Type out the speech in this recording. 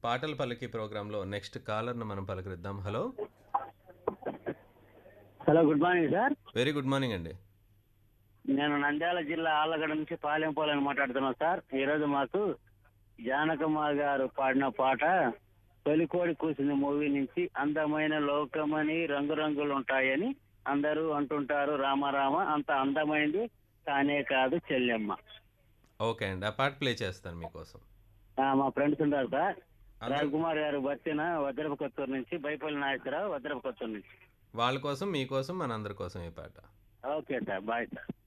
పాటలు పలికి ప్రోగ్రాంలో నెక్స్ట్ కాలర్‌ను మనం పలకరిద్దాం. Hello! Hello, good morning sir. Very good morning అండి. నేను నంద్యాల జిల్లా ఆళ్లగడ్డ నుంచి పాలెంపోలని మాట్లాడుతున్నాను సార్. ఈరోజు మాకు జానకమ్మ గారు పాడిన పాట తొలికోడి కూసింది మూవీ నుంచి అందమైన లోకమని రంగురంగులు ఉంటాయని అందరూ అంటుంటారు రామ రామ అంత అందమైంది కానే కాదు చెల్లెమ్మ. ఓకే అండి. ఆ పాట ప్లే చేస్తాను మీకోసం. మా ఫ్రెండ్స్ ఉన్నారు సార్. అందరూ రాజ్కుమార్ గారు బతిన వజ్రపు కొత్తూరు నుంచి, బైపల్లి నాగేశ్వరరావు వజ్రపు కొత్తూరు నుంచి. వాళ్ళ కోసం, మీకోసం, మనందరి కోసం ఈ పాట. Okay sir, bye sir.